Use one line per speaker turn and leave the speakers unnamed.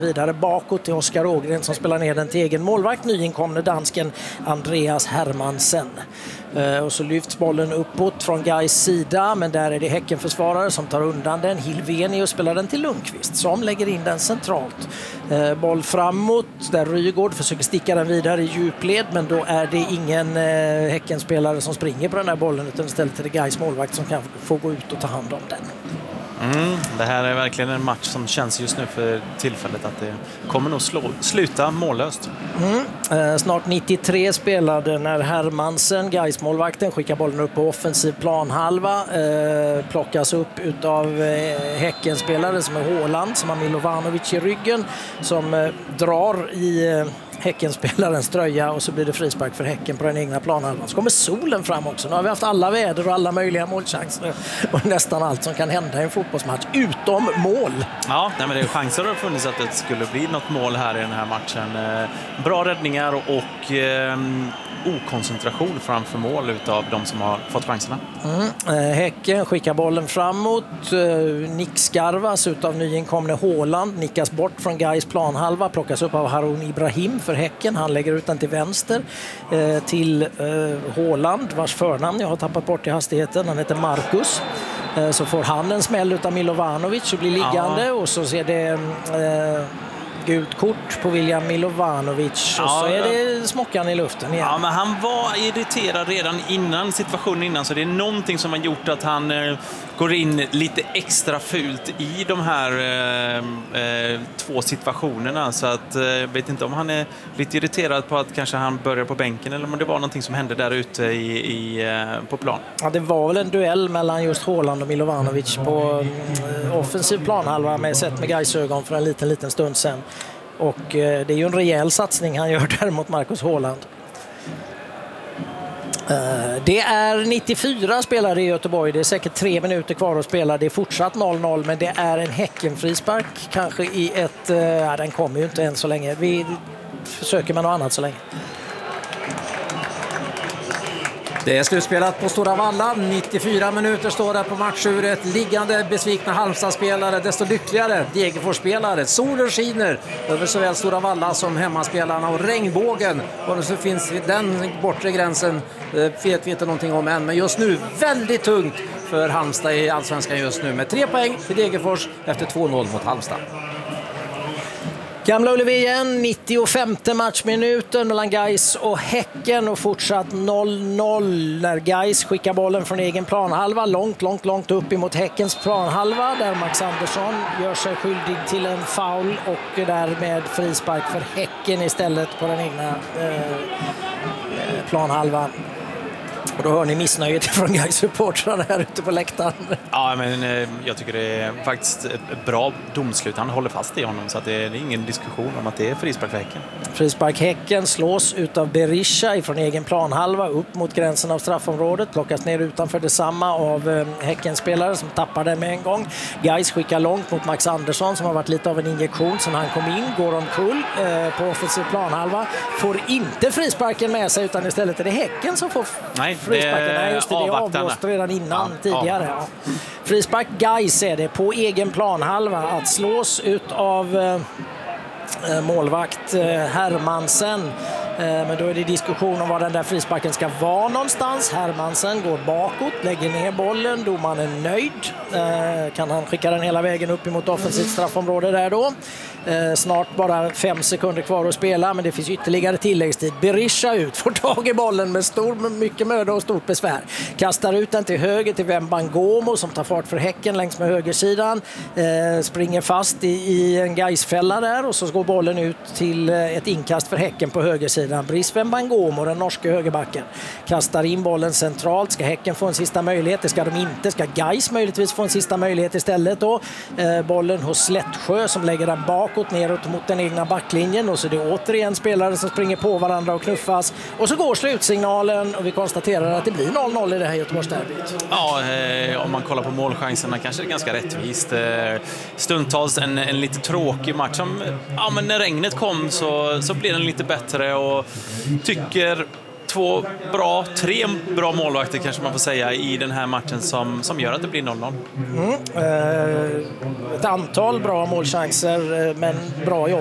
Vidare bakåt till Oskar Ågren som spelar ner den till egen målvakt. Nyinkomne dansken Andreas Hermansen. Och så lyfts bollen uppåt från Gais sida, men där är det Häckenförsvarare som tar undan den. Hilveni och spelar den till Lundqvist som lägger in den centralt. Boll framåt där Rygaard försöker sticka den vidare i djupled, men då är det ingen Häckenspelare som springer på den här bollen, utan istället är det Gais målvakt som kan få gå ut och ta hand om den.
Det här är verkligen en match som känns just nu för tillfället att det kommer nog sluta mållöst.
Snart 93 spelade när Hermansen, Gais målvakten, skickar bollen upp på offensiv planhalva. Plockas upp utav Häckenspelare som är Håland, som har Milovanovic i ryggen, som drar i Häckenspelarens tröja, och så blir det frispark för Häcken på den egna planhalvan. Så kommer solen fram också. Nu har vi haft alla väder och alla möjliga målchanser och nästan allt som kan hända i en fotbollsmatch utom mål.
Ja, nej, men det är chanser har funnits att det skulle bli något mål här i den här matchen. Bra räddningar och okoncentration framför mål utav de som har fått chanserna.
Häcken skickar bollen framåt. Nickskarvas utav nyinkomne Håland. Nickas bort från Gais planhalva. Plockas upp av Harun Ibrahim för Häcken. Han lägger ut den till vänster till Håland, vars förnamn jag har tappat bort i hastigheten. Han heter Marcus. Så får han en smäll utav Milovanovic och blir liggande. Och så ser det gult kort på William Milovanovic, och så är det smockan i luften igen.
Ja, men han var irriterad redan innan situationen innan, så det är någonting som har gjort att han går in lite extra fult i de här två situationerna, så att jag vet inte om han är lite irriterad på att kanske han börjar på bänken, eller om det var någonting som hände där ute på plan. Ja,
det var väl en duell mellan just Håland och Milovanovic på offensiv planhalva med Gais ögon för en liten stund sedan. Och det är ju en rejäl satsning han gör där mot Marcus Håland. Det är 94 spelare i Göteborg. Det är säkert 3 minuter kvar att spela. Det är fortsatt 0-0, men det är en Häckenfrispark. Kanske i ett... den kommer ju inte än så länge. Vi försöker med något annat så länge.
Det är slutspelat på Stora Valla. 94 minuter står där på matchuret. Liggande besvikna Halmstad-spelare, desto lyckligare Degerfors-spelare. Solen skiner över såväl Stora Valla som hemmaspelarna, och regnbågen. Och så finns den bortre gränsen, vet vi inte någonting om än. Men just nu väldigt tungt för Halmstad i Allsvenskan just nu, med 3 poäng till Degerfors efter 2-0 mot Halmstad.
Gamla Ullevi igen, 95 matchminuten mellan Gais och Häcken, och fortsatt 0-0 när Gais skickar bollen från egen planhalva långt upp emot Häckens planhalva, där Max Andersson gör sig skyldig till en foul och därmed frispark för Häcken istället på den egna planhalvan. Och då hör ni missnöjet från Gais-supportrarna här ute på läktaren.
Ja, men jag tycker det är faktiskt ett bra domslut. Han håller fast i honom, så att det är ingen diskussion om att det är frispark för Häcken.
Frispark Häcken slås utav Berisha ifrån egen planhalva upp mot gränsen av straffområdet. Plockas ner utanför detsamma av Häckenspelare som tappar den med en gång. Gais skickar långt mot Max Andersson som har varit lite av en injektion sen han kom in. Går omkull på offensiv planhalva. Får inte frisparken med sig, utan istället är det Häcken som får frisparken. Nej, just det är avblåst redan innan tidigare. Ja. Frispark Gais är det på egen planhalva att slås ut av målvakt Hermansen. Men då är det diskussion om var den där frisparken ska vara någonstans. Hermansen går bakåt, lägger ner bollen. Domaren är nöjd. Kan han skicka den hela vägen upp emot offensivt straffområde där då. Snart bara 5 sekunder kvar att spela, men det finns ytterligare tilläggstid. Berisha ut, får tag i bollen med mycket möda och stort besvär. Kastar ut den till höger till Wembangomo som tar fart för Häcken längs med högersidan. Springer fast i en Gaisfälla där, och så går bollen ut till ett inkast för Häcken på högersidan. Brice Wembangomo, den norska högerbacken, kastar in bollen centralt. Ska Häcken få en sista möjlighet? Det ska de inte. Ska Gais möjligtvis få en sista möjlighet istället då? Bollen hos Slättsjö som lägger den bakåt neråt mot den egna backlinjen, och så är det återigen spelare som springer på varandra och knuffas, och så går slutsignalen och vi konstaterar att det blir 0-0 i det här Göteborgsderbyt.
Ja, om man kollar på målchanserna kanske det är ganska rättvist. Stundtals en lite tråkig match som, men när regnet kom så blir den lite bättre, och tycker tre bra målvakter kanske man får säga i den här matchen som gör att det blir 0-0.
Ett antal bra målchanser, men bra jobb